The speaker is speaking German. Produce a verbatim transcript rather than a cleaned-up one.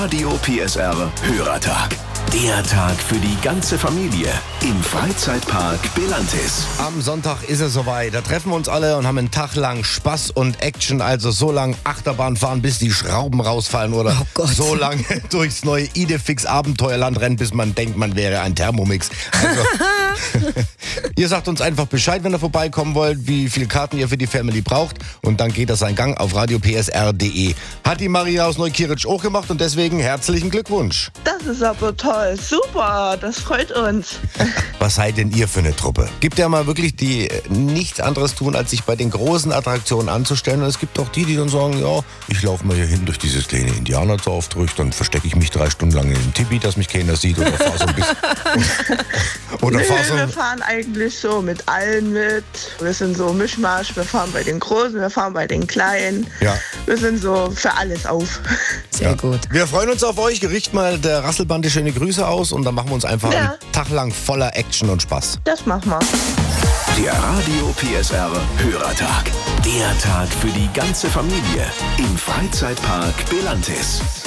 Radio P S R Hörertag. Der Tag für die ganze Familie im Freizeitpark Belantis. Am Sonntag ist es soweit. Da treffen wir uns alle und haben einen Tag lang Spaß und Action. Also so lang Achterbahn fahren, bis die Schrauben rausfallen. Oder Oh Gott. so lang durchs neue Idefix Abenteuerland rennen, bis man denkt, man wäre ein Thermomix. Also, ihr sagt uns einfach Bescheid, wenn ihr vorbeikommen wollt, wie viele Karten ihr für die Family braucht. Und dann geht das seinen Gang auf radio p s r punkt d e. Hat die Maria aus Neukirch auch gemacht und deswegen herzlichen Glückwunsch. Das ist aber toll. Super, das freut uns. Was seid denn ihr für eine Truppe? Gibt ja mal wirklich, die äh, nichts anderes tun, als sich bei den großen Attraktionen anzustellen. Und es gibt auch die, die dann sagen, ja, ich laufe mal hier hin durch dieses kleine Indianerdorf durch, dann verstecke ich mich drei Stunden lang in dem Tipi, dass mich keiner sieht, oder fahre so ein bisschen... oder Nee, fahr so wir fahren eigentlich so mit allen mit. Wir sind so Mischmasch. Wir fahren bei den Großen, wir fahren bei den Kleinen. Ja. Wir sind so für alles auf. Sehr gut. Wir freuen uns auf euch. Richt mal der Rasselbande schöne Grüße aus und dann machen wir uns einfach Ja. einen Tag lang voller Action und Spaß. Das machen wir. Der Radio P S R Hörertag. Der Tag für die ganze Familie im Freizeitpark Belantis.